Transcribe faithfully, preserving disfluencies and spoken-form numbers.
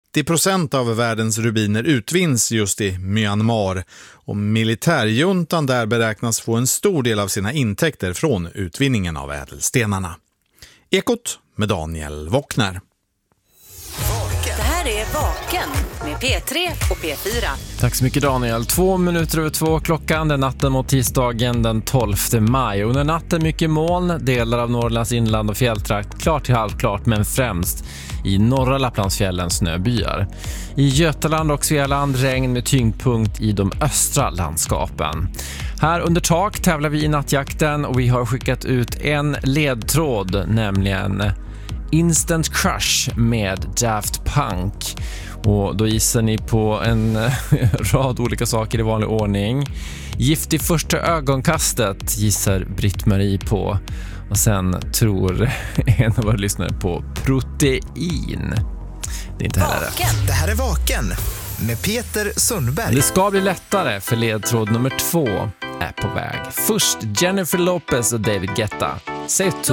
nittio procent av världens rubiner utvinns just i Myanmar och militärjuntan där beräknas få en stor del av sina intäkter från utvinningen av ädelstenarna. Ekot med Daniel Wockner. Det här är Vaken med P tre och P fyra. Tack så mycket Daniel. Två minuter över två klockan den natten mot tisdagen den tolfte maj. Under natten mycket moln, delar av Norrlands inland och fjälltrakt, klart till halvklart men främst i norra Lapplandsfjällens snöbyar. I Götaland och Svealand regn med tyngdpunkt i de östra landskapen. Här under tak tävlar vi i nattjakten och vi har skickat ut en ledtråd, nämligen Instant Crush med Daft Punk. Och då gissar ni på en rad olika saker i vanlig ordning. Gift i första ögonkastet gissar Britt-Marie på. Och sen tror en av våra lyssnare på protein. Det är inte heller rätt. Det här är Vaken med Peter Sundberg. Det ska bli lättare för ledtråd nummer två är på väg. Först Jennifer Lopez och David Guetta. Say to